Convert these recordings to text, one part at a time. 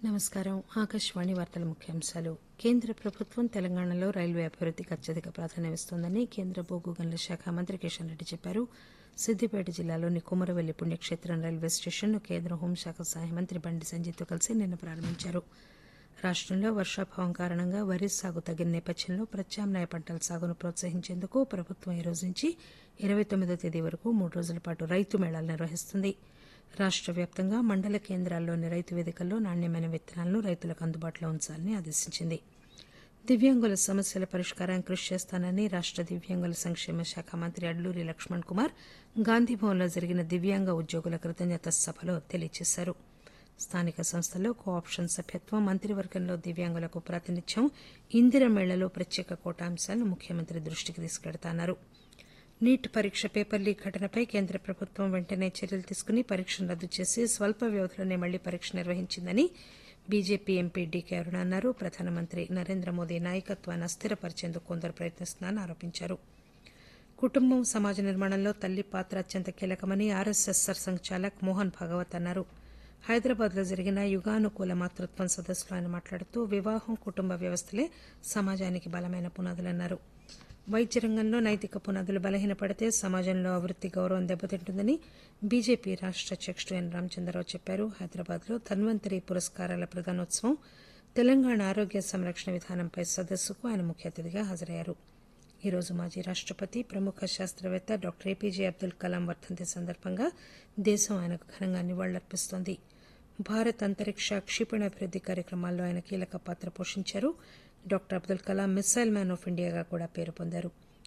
నమస్కారం. ఆకాశవాణి వార్తల ముఖ్యాంశాలు. కేంద్ర ప్రభుత్వం తెలంగాణలో రైల్వే అభివృద్దికి అత్యధిక ప్రాధాన్యమిస్తోందని కేంద్ర బొగ్గు గనుల శాఖ మంత్రి కిషన్ రెడ్డి చెప్పారు. సిద్దిపేట జిల్లాలోని కుమరవెల్లి పుణ్యక్షేత్రం రైల్వే స్టేషన్ను కేంద్ర హోంశాఖ సహాయ మంత్రి బండి సంజయ్తో కలిసి నిన్న ప్రారంభించారు. రాష్టంలో వర్షాభావం కారణంగా వరి సాగు తగ్గిన నేపథ్యంలో ప్రత్యామ్నాయ పంటల సాగును ప్రోత్సహించేందుకు ప్రభుత్వం ఈ రోజు నుంచి 29వ తేదీ వరకు 3 రోజుల పాటు రైతు మేళాలు నిర్వహిస్తుంది. రాష్ట వ్యాప్తంగా మండల కేంద్రాల్లోని రైతు వేదికల్లో నాణ్యమైన విత్తనాలను రైతులకు అందుబాటులో ఉంచాలని ఆదేశించింది. దివ్యాంగుల సమస్యల పరిష్కారానికి కృషి చేస్తానని రాష్ట దివ్యాంగుల సంక్షేమ శాఖ మంత్రి అడ్లూరి లక్ష్మణ్ కుమార్ గాంధీభవన్లో జరిగిన దివ్యాంగ ఉద్యోగుల కృతజ్ఞత సభలో తెలియజేశారు. స్థానిక సంస్థల్లో కో ఆప్షన్ సభ్యత్వం, మంత్రివర్గంలో దివ్యాంగులకు ప్రాతినిధ్యం, ఇందిర మేళలో ప్రత్యేక కోటా అంశాలను ముఖ్యమంత్రి దృష్టికి తీసుకెడతాన్నారు. నీట్ పరీక్ష పేపర్ లీక్ ఘటనపై కేంద్ర ప్రభుత్వం వెంటనే చర్యలు తీసుకుని పరీక్షను రద్దు చేసి స్వల్ప వ్యవధిలోనే మళ్లీ పరీక్ష నిర్వహించిందని బీజేపీ ఎంపీ డీకే అరుణ అన్నారు. ప్రధానమంత్రి నరేంద్ర మోదీ నాయకత్వాన్ని అస్థిరపరిచేందుకు కొందరు ప్రయత్నిస్తున్నారని ఆరోపించారు. కుటుంబం, సమాజ నిర్మాణంలో తల్లి పాత్ర అత్యంత కీలకమని ఆర్ఎస్ఎస్ సర్సంఘచాలక్ మోహన్ భాగవత్ అన్నారు. హైదరాబాద్లో జరిగిన యుగానుకూల మాతృత్వం సదస్సులో ఆయన మాట్లాడుతూ వివాహం, కుటుంబ వ్యవస్థలే సమాజానికి బలమైన పునాదులన్నారు. వైద్య రంగంలో నైతిక పునాదులు బలహీనపడితే సమాజంలో అభివృద్ది, గౌరవం దెబ్బతింటుందని బీజేపీ రాష్ట అధ్యకుడు ఎన్ రామచంద్రరావు చెప్పారు. హైదరాబాద్లో ధన్వంతరి పురస్కారాల ప్రదానోత్సవం, తెలంగాణ ఆరోగ్య సంరక్షణ విధానంపై సదస్సుకు ఆయన ముఖ్య అతిథిగా హాజరయ్యారు. ఈ రోజు మాజీ రాష్టపతి, ప్రముఖ శాస్త్రవేత్త డాక్టర్ ఏపీజే అబ్దుల్ కలాం వర్ధంతి సందర్భంగా దేశం ఆయనకు ఘనంగా నివాళులర్పిస్తోంది. భారత్ అంతరిక్ష, క్షిపణి అభివృద్ది కార్యక్రమాల్లో ఆయన కీలక పాత్ర పోషించారు. Doctor Abdul Kalam missile man of ఇండియాగా కూడా పేరు పొందారు.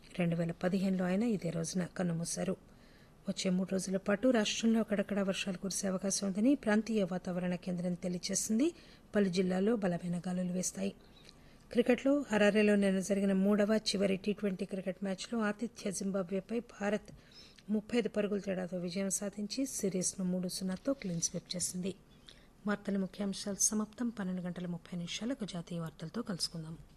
2015లో ఆయన ఇదే రోజున కన్నుమూశారు. వచ్చే 3 రోజుల పాటు రాష్టంలో అక్కడక్కడ వర్షాలు కురిసే అవకాశం ఉందని ప్రాంతీయ వాతావరణ కేంద్రం తెలియజేసింది. పలు జిల్లాల్లో బలమైన గాలులు వీస్తాయి. క్రికెట్లో హరారేలో నిన్న జరిగిన 3వ చివరి టీ20 క్రికెట్ మ్యాచ్లో ఆతిథ్య జింబాబ్వేపై భారత్ 35 పరుగుల తేడాతో విజయం సాధించి సిరీస్ను 3-0తో క్లీన్ స్వీప్ చేసింది. వార్తల ముఖ్యాంశాలు సమాప్తం. 12:30 జాతీయ వార్తలతో కలుసుకుందాం.